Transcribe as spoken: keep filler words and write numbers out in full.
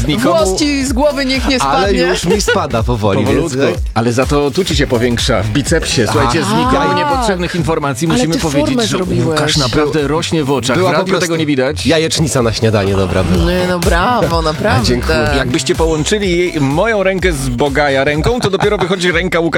nikomu... Włos ci z głowy niech nie Ale spadnie. już mi spada powoli, Powolutku. więc... Ale za to tu ci się powiększa w bicepsie. Słuchajcie, z nikomu A. niepotrzebnych informacji Ale musimy ty powiedzieć, formę że zrobiłeś. Łukasz naprawdę rośnie w oczach. Była W po radiu prostu tego nie widać. Jajecznica na śniadanie dobra była. Nie, no brawo, naprawdę. Dziękuję. Jakbyście połączyli moją rękę z Bogaja ręką, to dopiero wychodzi ręka Łukasza.